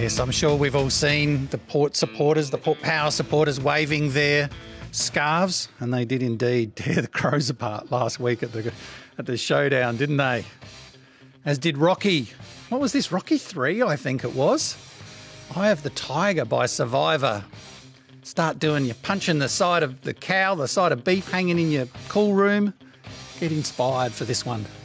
Yes, I'm sure we've all seen the Port supporters, the Port Power supporters waving their scarves, and they did indeed tear the Crows apart last week at the showdown, didn't they? As did Rocky. What was this? Rocky 3, I think it was. Eye of the Tiger by Survivor. Start doing your punching the side of the cow, the side of beef hanging in your cool room. Get inspired for this one.